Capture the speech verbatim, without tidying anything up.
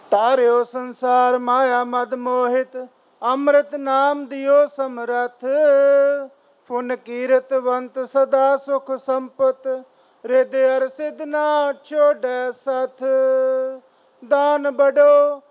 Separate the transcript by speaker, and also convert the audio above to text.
Speaker 1: ਤਾਰਿਓ ਸੰਸਾਰ ਮਾਇਆ ਮਦ ਮੋਹਿਤ, ਅੰਮ੍ਰਿਤ ਨਾਮ ਦਿਓ ਸਮਰਥ। ਪੁਨ ਕੀਰਤਵੰਤ ਸਦਾ ਸੁਖ ਸੰਪਤ, ਰਿਦ ਅਰ ਸਿਧ ਨਾ ਛੋੜੈ ਸਥ। ਦਾਨ ਬੜੋ